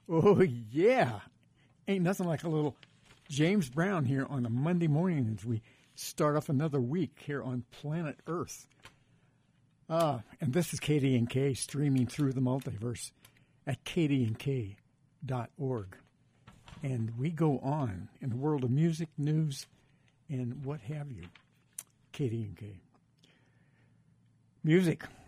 Oh, yeah. Ain't nothing like a little James Brown here on a Monday morning as we start off another week here on planet Earth. And this is KDNK streaming through the multiverse at kdnk.org. And we go on in the world of music, news, and what have you. KDNK. Music.